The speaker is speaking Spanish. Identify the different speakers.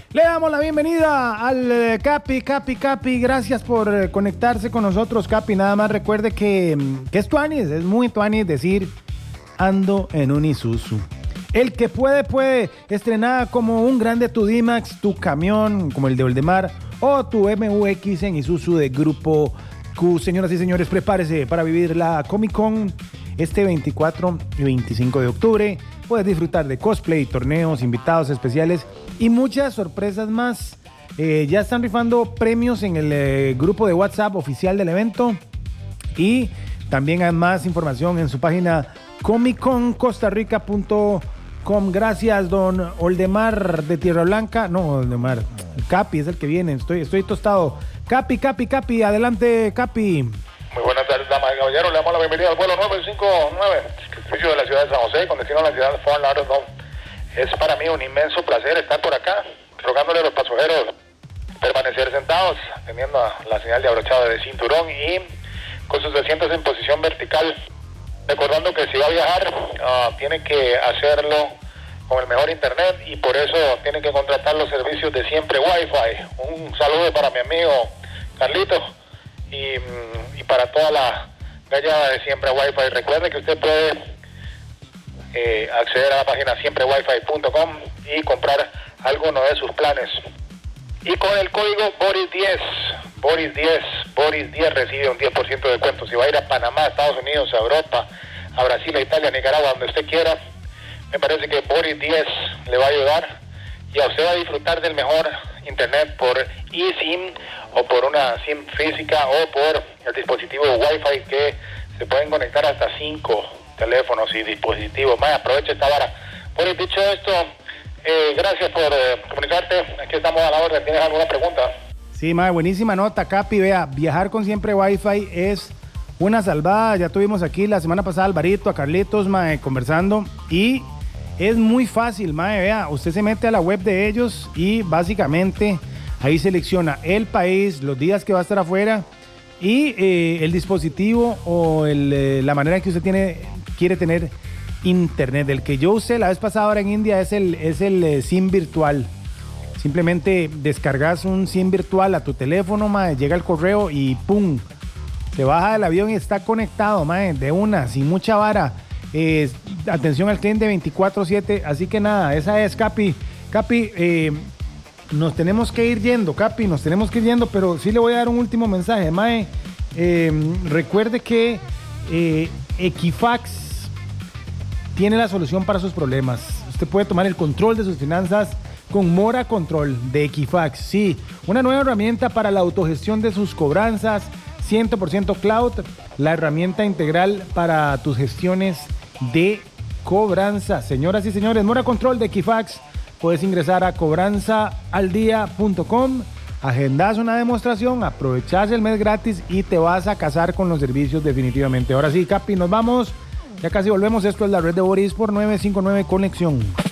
Speaker 1: Le damos la bienvenida al Capi. Gracias por conectarse con nosotros, Capi. Nada más recuerde que es tuanis, es muy tuanis decir ando en un Isuzu. El que puede estrenar como un grande tu D-Max, tu camión como el de Oldemar o tu MUX en Isuzu de Grupo Q. Señoras y señores, prepárese para vivir la Comic Con este 24 y 25 de octubre. Puedes disfrutar de cosplay, torneos, invitados especiales y muchas sorpresas más. Ya están rifando premios en el grupo de WhatsApp oficial del evento y también hay más información en su página comicconcostarrica.com. Gracias, don Oldemar de Tierra Blanca. No, Oldemar, Capi es el que viene. Estoy tostado. Capi, adelante, Capi.
Speaker 2: Muy buenas tardes, damas y caballeros. Le damos la bienvenida al vuelo 959, servicio de la ciudad de San José, con destino a la ciudad de Fort Lauderdale. Es para mí un inmenso placer estar por acá, rogándole a los pasajeros permanecer sentados, teniendo la señal de abrochado de cinturón y con sus asientos en posición vertical. Recordando que si va a viajar, tiene que hacerlo con el mejor internet y por eso tiene que contratar los servicios de Siempre Wi-Fi. Un saludo para mi amigo Carlitos y para toda la gallada de Siempre Wi-Fi. Recuerde que usted puede acceder a la página siemprewifi.com y comprar alguno de sus planes. Y con el código Boris10 recibe un 10% de descuento. Si va a ir a Panamá, a Estados Unidos, a Europa, a Brasil, a Italia, a Nicaragua, donde usted quiera, me parece que Boris10 le va a ayudar y a usted va a disfrutar del mejor internet por eSIM o por una SIM física o por el dispositivo Wi-Fi que se pueden conectar hasta 5 teléfonos y dispositivos. Más, aproveche esta vara. Por dicho esto, gracias por comunicarte. Aquí estamos a la orden. ¿Tienes alguna pregunta?
Speaker 1: Sí, mae, buenísima nota, Capi. Vea, viajar con Siempre Wi-Fi es una salvada. Ya tuvimos aquí la semana pasada a Alvarito, a Carlitos, mae, conversando. Y es muy fácil, mae. Vea, usted se mete a la web de ellos y básicamente ahí selecciona el país, los días que va a estar afuera y el dispositivo o la manera que usted quiere tener internet. El que yo usé la vez pasada ahora en India es el SIM virtual. Simplemente descargas un SIM virtual a tu teléfono, mae, llega el correo y ¡pum! Te baja del avión y está conectado, mae, de una, sin mucha vara. Atención al cliente 24/7. Así que nada, esa es, Capi. Capi, nos tenemos que ir yendo, Capi, pero sí le voy a dar un último mensaje, mae. Recuerde que Equifax tiene la solución para sus problemas. Usted puede tomar el control de sus finanzas con Mora Control de Equifax. Sí, una nueva herramienta para la autogestión de sus cobranzas, 100% cloud, la herramienta integral para tus gestiones de cobranza. Señoras y señores, Mora Control de Equifax. Puedes ingresar a cobranzaaldia.com, agendas una demostración, aprovechas el mes gratis y te vas a casar con los servicios definitivamente. Ahora sí, Capi, nos vamos. Ya casi volvemos. Esto es la red de Boris por 959 Conexión.